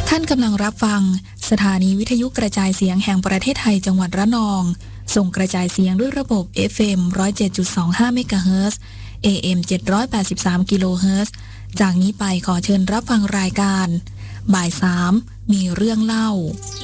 ท่านกำลังรับฟังสถานีวิทยุกระจายเสียงแห่งประเทศไทยจังหวัดระนองส่งกระจายเสียงด้วยระบบ FM 107.25 เมกะเฮิรตซ์ AM 783 กิโลเฮิรตซ์จากนี้ไปขอเชิญรับฟังรายการบ่าย 3มีเรื่องเล่า